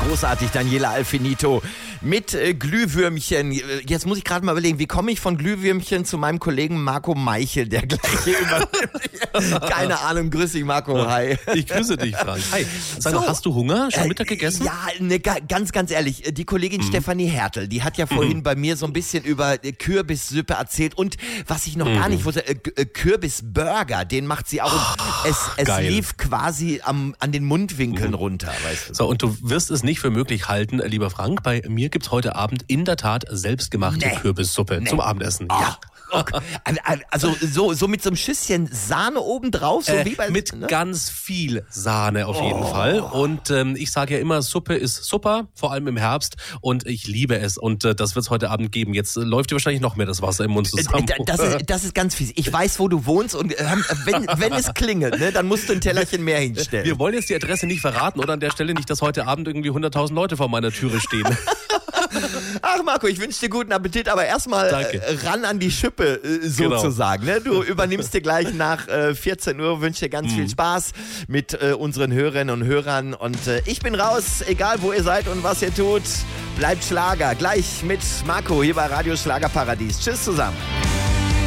Großartig, Daniela Alfinito mit Glühwürmchen. Jetzt muss ich gerade mal überlegen, wie komme ich von Glühwürmchen zu meinem Kollegen Marco Meichel, der gleiche übernimmt. Keine Ahnung, grüß dich Marco, hi. Ich grüße dich, Frank. Hi. Sag mal, hast du Hunger? Schon Mittag gegessen? Ja, ganz ehrlich, die Kollegin Stefanie Hertel, die hat ja vorhin bei mir so ein bisschen über Kürbissuppe erzählt und was ich noch gar nicht wusste, Kürbisburger, den macht sie auch. Und es lief quasi an den Mundwinkeln runter, weißt du. So, und du wirst es nicht für möglich halten, lieber Frank, bei mir gibt's heute Abend in der Tat selbstgemachte Kürbissuppe zum Abendessen. Ja. Okay. Also so mit so einem Schüsschen Sahne obendrauf, so wie bei... Mit ganz viel Sahne auf jeden Fall. Und ich sage ja immer, Suppe ist super, vor allem im Herbst. Und ich liebe es. Und das wird's heute Abend geben. Jetzt läuft dir wahrscheinlich noch mehr das Wasser im Mund zusammen. Das ist ganz fies. Ich weiß, wo du wohnst und wenn es klingelt, ne, dann musst du ein Tellerchen mehr hinstellen. Wir wollen jetzt die Adresse nicht verraten oder an der Stelle nicht, dass heute Abend irgendwie 100.000 Leute vor meiner Türe stehen. Ach Marco, ich wünsche dir guten Appetit, aber erstmal ran an die Schippe sozusagen. Genau. Ne? Du übernimmst dir gleich nach 14 Uhr, wünsche dir ganz viel Spaß mit unseren Hörerinnen und Hörern und ich bin raus, egal wo ihr seid und was ihr tut, bleibt Schlager. Gleich mit Marco hier bei Radio Schlagerparadies. Tschüss zusammen.